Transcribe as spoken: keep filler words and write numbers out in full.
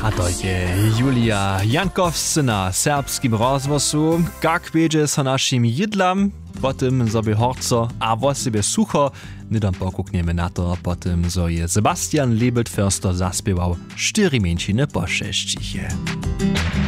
A to je Julia Jankowska na serbskim rozwosu. Jak będzie z naszym jedlam, potem sobie horco, a wo sobie sucho, nidom pokukniemy na to, potem zo je Sebastian Lebelt-Förster zaspiewał cztery mięciny po sześcichie.